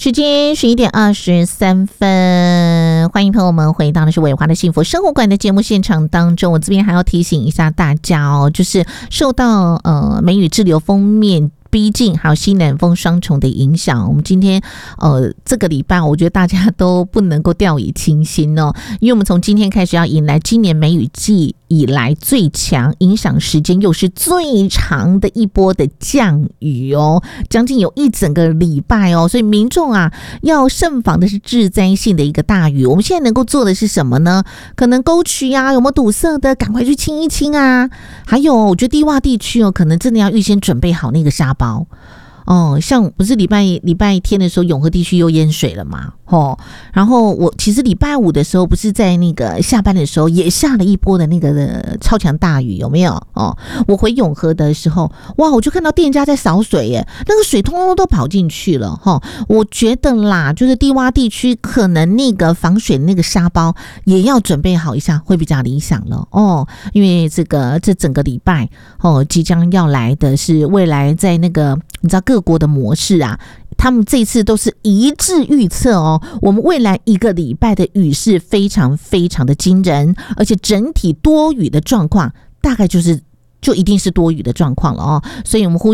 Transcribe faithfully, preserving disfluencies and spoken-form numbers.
时间十一点二十三分，欢迎朋友们回到的是伟华的幸福生活馆的节目现场当中。我这边还要提醒一下大家哦，就是受到呃梅雨滞留锋面逼近，还有西南风双重的影响，我们今天呃这个礼拜，我觉得大家都不能够掉以轻心哦，因为我们从今天开始要迎来今年梅雨季以来最强、影响时间又是最长的一波的降雨哦，将近有一整个礼拜哦，所以民众啊要慎防的是致灾性的一个大雨。我们现在能够做的是什么呢？可能沟渠啊有没有堵塞的，赶快去清一清啊。还有，我觉得低洼地区哦，可能真的要预先准备好那个沙包。哦，像不是礼拜礼拜天的时候，永和地区又淹水了嘛？哦，然后我其实礼拜五的时候，不是在那个下班的时候也下了一波的那个超强大雨，有没有？哦，我回永和的时候，哇，我就看到店家在扫水耶，那个水通通都跑进去了哈、哦。我觉得啦，就是低洼地区可能那个防水的那个沙包也要准备好一下，会比较理想了哦。因为这个这整个礼拜哦，即将要来的是未来在那个你知道各国的模式啊。他们这次都是一致预测哦，我们未来一个礼拜的雨势非常非常的惊人，而且整体多雨的状况大概就是就一定是多雨的状况了哦，所以我们呼